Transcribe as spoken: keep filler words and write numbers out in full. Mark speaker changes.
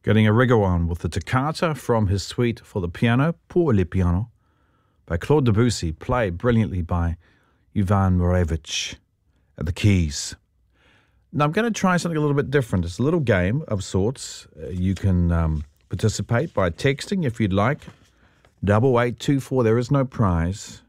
Speaker 1: Getting a rigor on with the toccata from his suite for the piano, Pour le piano, by Claude Debussy, played brilliantly by Ivan Murevich at the keys. Now I'm going to try something a little bit different. It's a little game of sorts. Uh, you can um, participate by texting if you'd like. Double eight two four. There is no prize.